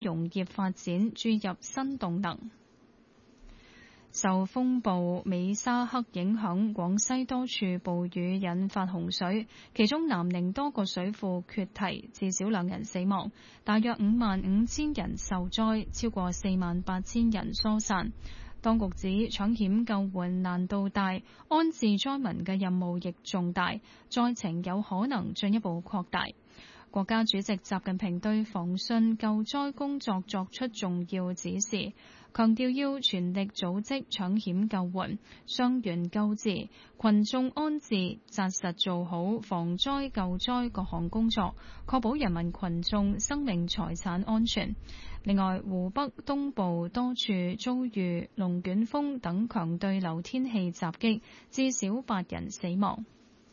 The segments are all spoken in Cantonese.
農業發展注入新動能。受風暴美沙克影響，廣西多處暴雨引發洪水，其中南寧多個水庫決堤，至少2人死亡，大約55,000人受災，超過48,000人疏散。當局指搶險救援難度大，安置災民嘅任務亦重大，災情有可能進一步擴大。國家主席習近平對防汛救災工作作出重要指示，強調要全力組織搶險救援、傷員救治、群眾安置，紮實做好防災救災各項工作，確保人民群眾生命財產安全。另外，湖北東部多處遭遇龍捲風等強對流天氣襲擊，至少8人死亡。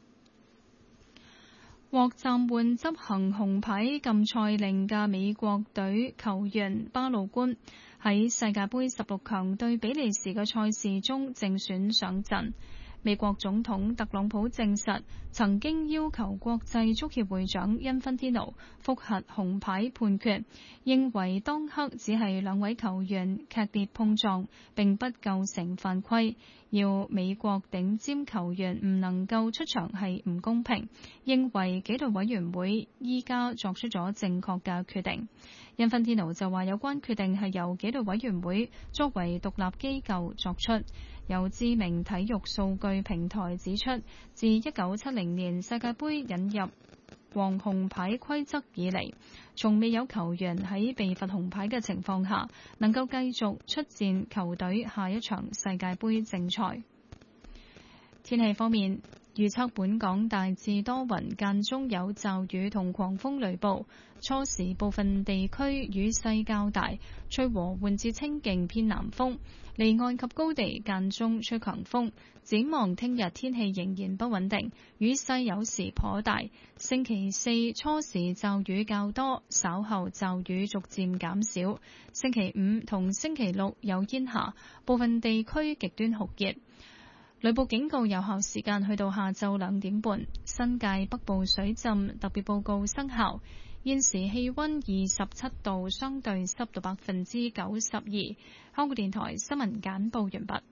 獲暫緩執行紅牌禁賽令嘅美國隊球員巴魯官喺世界盃16強對比利時嘅賽事中正選上陣。美國總統特朗普證實，曾經要求國際足協會長因芬天奴覆核紅牌判決，認為當刻只係2位球員劇烈碰撞，並不構成犯規。要美國頂尖球員唔能夠出場係唔公平，認為紀律委員會依家作出咗正確嘅決定。因芬天奴就話有關決定係由紀律委員會作為獨立機構作出。有知名體育數據平台指出，自1970年世界盃引入黃紅牌規則以嚟，從未有球員喺被罰紅牌嘅情況下能夠繼續出戰球隊下一場世界盃正賽。天氣方面，預測本港大致多雲，間中有驟雨同狂風雷暴，初時部分地區雨勢較大，吹和緩至清勁偏南風，離岸及高地間中吹強風。展望聽日天氣仍然不穩定，雨勢有時頗大。星期四初時驟雨較多，稍後驟雨逐漸減少。星期五同星期六有煙霞，部分地區極端酷熱。雷暴警告有效時間去到下晝2點半，新界北部水浸特別報告生效。現時氣溫27度，相對濕度92%。香港電台新聞簡報完畢。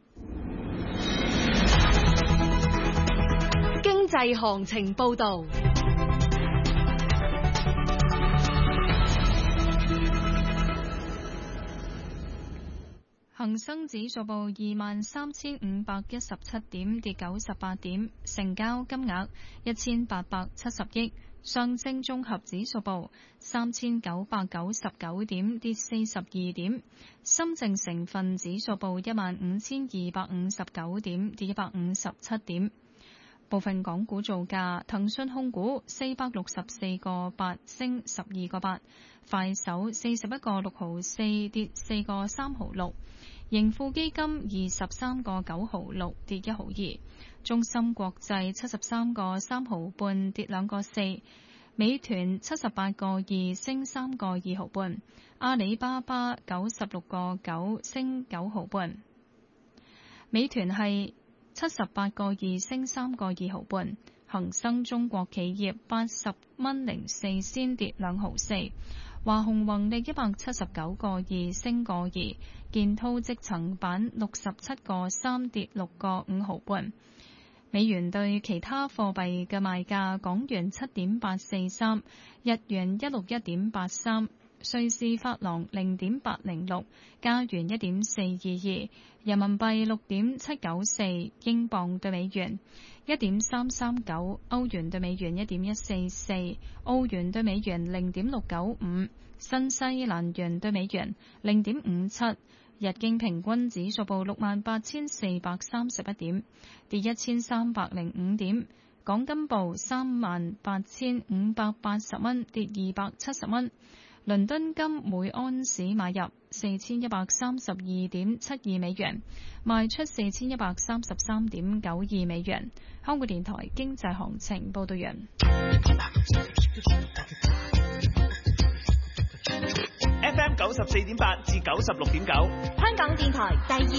經濟行情報道。 恒生指數報23,517點，跌98點，成交金額1870億。上證綜合指數報3,999點，跌42點。深證成分指數報15,259點，跌157點。部分港股造價：騰訊控股464個8升12個8，快手41個6毫4跌4個3毫6，盈富基金23個9毫6跌1毫2，中芯國際73個3毫半跌2個4，美團78個2升3個2毫半，阿里巴巴96個9升9毫半，美團係78個2升3個2毫半，恒生中國企業80蚊04仙跌2毫4，華虹宏利179個2升個2，建滔積層板67個3跌6個5毫半。美元對其他貨幣嘅賣價：港元7.843，日元161.83。瑞士法郎0.806，加元1.422，人民幣6.794，英鎊對美元1.339，歐元對美元1.144，澳元對美元0.695，新西蘭元對美元0.57。日經平均指數報68,431點，跌1305點。港金報38,580蚊，跌270蚊。倫敦金每安士買入4132.72美元，賣出4133.92美元。香港電台經濟行情報道完。 FM 94.8至96.9，香港電台第二。